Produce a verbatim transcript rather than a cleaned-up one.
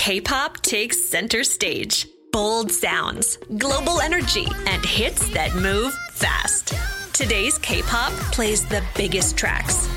K-pop takes center stage. Bold sounds, global energy, and hits that move fast. Today's K-pop plays the biggest tracks,